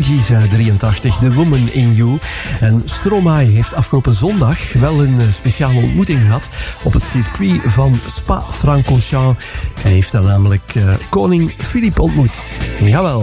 Gees uit 83, The Woman in You. En Stromae heeft afgelopen zondag wel een speciale ontmoeting gehad op het circuit van Spa-Francorchamps. Hij heeft daar namelijk koning Filip ontmoet. Jawel.